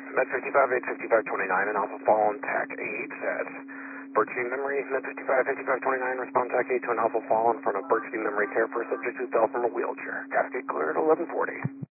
Med 55, 85529, and Alpha Fall on TAC 8 sets. Birchview Memory, Med 55, 5529, respond TAC 8 to an Alpha Fall in front of Birchview Memory Care for a subject who fell from a wheelchair. Cascade cleared 1140.